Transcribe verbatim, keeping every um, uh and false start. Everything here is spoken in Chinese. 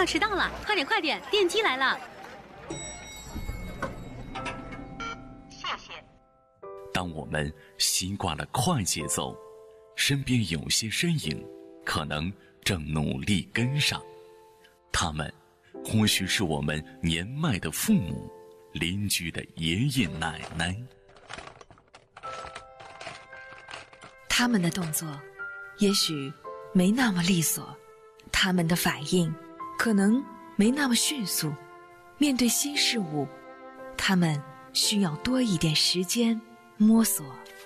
要迟到了，快点快点，电梯来了。 谢谢。 当我们习惯了快节奏，身边有些身影可能正努力跟上，他们或许是我们年迈的父母、邻居的爷爷奶奶。 他们的动作也许没那么利索，他们的反应可能没那么迅速，面对新事物，他们需要多一点时间摸索。